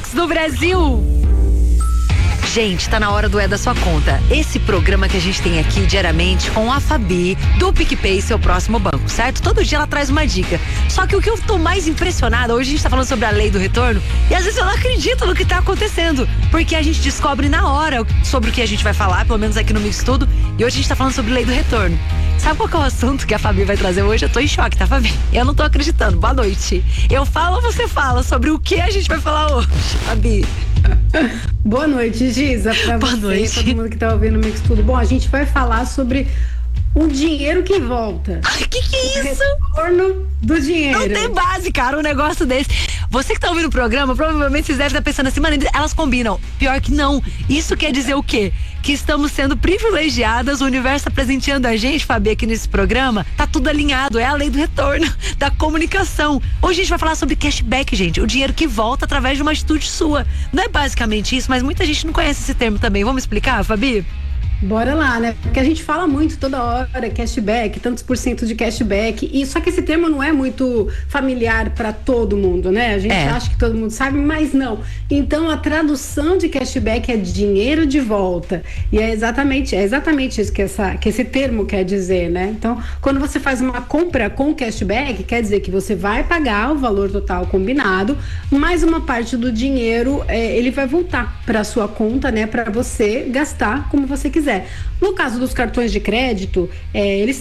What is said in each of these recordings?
Mix do Brasil. Gente, tá na hora do É da Sua Conta. Esse programa que a gente tem aqui diariamente com a Fabi, do PicPay, seu próximo banco, certo? Todo dia ela traz uma dica. Só que o que eu tô mais impressionada, hoje a gente tá falando sobre a lei do retorno, e às vezes eu não acredito no que tá acontecendo, porque a gente descobre na hora sobre o que a gente vai falar, pelo menos aqui no Mix Tudo, e hoje a gente tá falando sobre lei do retorno. Sabe qual que é o assunto que a Fabi vai trazer hoje? Eu tô em choque, tá, Fabi? Eu não tô acreditando. Boa noite. Eu falo ou você fala sobre o que a gente vai falar hoje, Fabi? Boa noite, Giza, pra Boa você, noite. todo mundo que tá ouvindo o Mix Tudo. Bom, a gente vai falar sobre o dinheiro que volta. Ai, que é isso? O retorno do dinheiro. Não tem base, cara, um negócio desse. Você que tá ouvindo o programa, provavelmente vocês devem estar pensando assim, mano, elas combinam. Pior que não. Isso quer dizer o quê? Que estamos sendo privilegiadas, o universo tá presenteando a gente, Fabi, aqui nesse programa. Tá tudo alinhado, é a lei do retorno, da comunicação. Hoje a gente vai falar sobre cashback, gente. O dinheiro que volta através de uma atitude sua. Não é basicamente isso, mas muita gente não conhece esse termo também. Vamos explicar, Fabi? Bora lá, né? Porque a gente fala muito toda hora cashback, tantos por cento de cashback, e só que esse termo não é muito familiar para todo mundo, né? A gente acha que todo mundo sabe, mas não. Então a tradução de cashback é dinheiro de volta. E é exatamente isso que esse termo quer dizer, né? Então, quando você faz uma compra com cashback, quer dizer que você vai pagar o valor total combinado, mais uma parte do dinheiro ele vai voltar para sua conta, né? Para você gastar como você quiser. No caso dos cartões de crédito, eles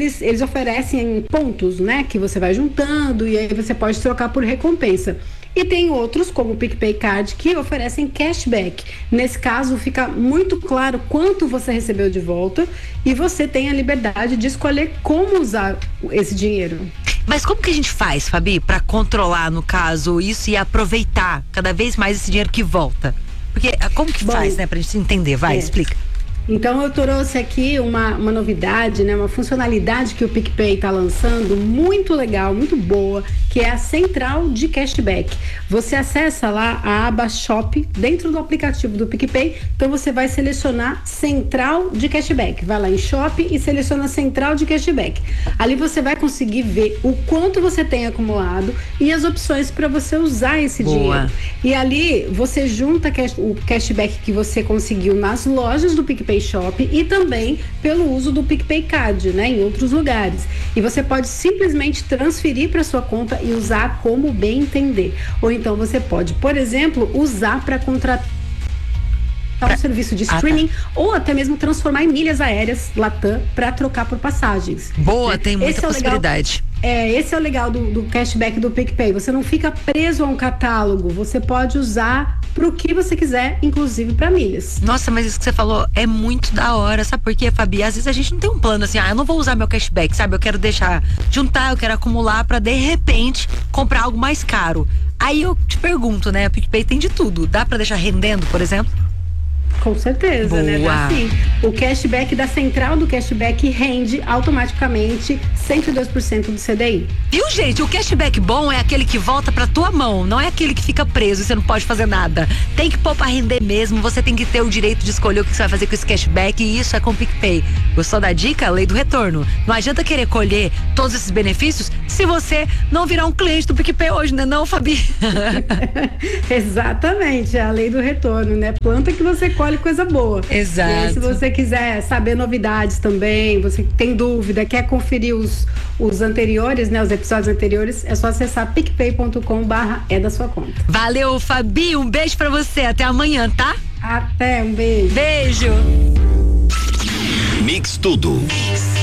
oferecem pontos, né? Que você vai juntando e aí você pode trocar por recompensa. E tem outros, como o PicPay Card, que oferecem cashback. Nesse caso, fica muito claro quanto você recebeu de volta e você tem a liberdade de escolher como usar esse dinheiro. Mas como que a gente faz, Fabi, para controlar, no caso, isso e aproveitar cada vez mais esse dinheiro que volta? Porque como que faz, né, pra gente entender? Vai, explica. Então eu trouxe aqui uma novidade, né, uma funcionalidade que o PicPay está lançando, muito legal, muito boa, que é a central de cashback. Você acessa lá a aba Shop dentro do aplicativo do PicPay, então você vai selecionar central de cashback. Vai lá em Shop e seleciona central de cashback. Ali você vai conseguir ver o quanto você tem acumulado e as opções para você usar esse dinheiro. E ali você junta o cashback que você conseguiu nas lojas do PicPay Shop e também pelo uso do PicPay Card, né, em outros lugares. E você pode simplesmente transferir para sua conta e usar como bem entender. Ou então você pode, por exemplo, usar para contratar um serviço de streaming ou até mesmo transformar em milhas aéreas Latam para trocar por passagens. Boa, tem muita possibilidade. Esse é o legal do cashback do PicPay. Você não fica preso a um catálogo. Você pode usar pro que você quiser, inclusive para milhas. Nossa, mas isso que você falou é muito da hora. Sabe por quê, Fabi? Às vezes a gente não tem um plano assim, eu não vou usar meu cashback, sabe? Eu quero deixar juntar, eu quero acumular para de repente comprar algo mais caro. Aí eu te pergunto, né? O PicPay tem de tudo. Dá para deixar rendendo, por exemplo? Com certeza, boa, né? Assim, o cashback da central do cashback rende automaticamente 102% do CDI. Viu, gente? O cashback bom é aquele que volta pra tua mão, não é aquele que fica preso e você não pode fazer nada. Tem que pôr pra render mesmo, você tem que ter o direito de escolher o que você vai fazer com esse cashback e isso é com o PicPay. Gostou da dica? Lei do retorno. Não adianta querer colher todos esses benefícios se você não virar um cliente do PicPay hoje, né não, Fabi? Exatamente, é a lei do retorno, né? Planta que você colhe coisa boa. Exato. E aí, se você quiser saber novidades também, você tem dúvida, quer conferir os anteriores, né? Os episódios anteriores, é só acessar picpay.com/é da sua conta. Valeu, Fabi, um beijo pra você, até amanhã, tá? Até, um beijo. Beijo. Mix Tudo.